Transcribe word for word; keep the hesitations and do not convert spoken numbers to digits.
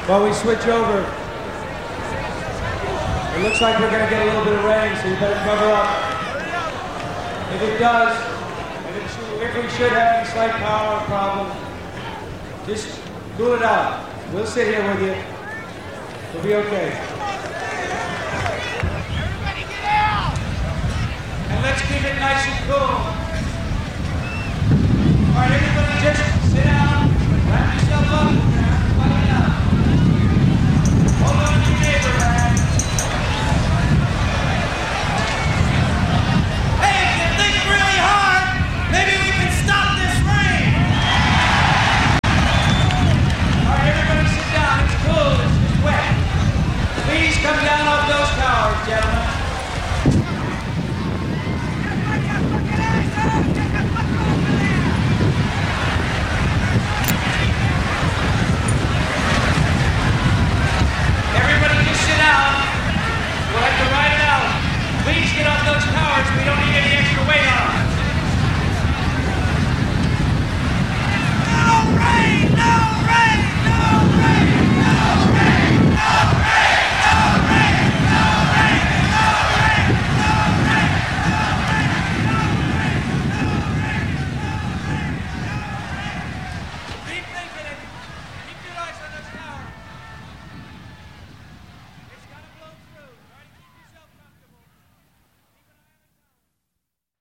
While we switch over, it looks like we're going to get a little bit of rain, so you better cover up. If it does, and if, if we should have any slight power problem, just cool it out. We'll sit here with you. We'll be okay. Everybody get out! And let's keep it nice and cool. All right, everybody just sit down, wrap yourself up, everybody down. Hold on to your neighbor, man. Hey, if you think really hard, maybe we can stop this rain! All right, everybody sit down. It's cool. It's, it's wet. Please come down off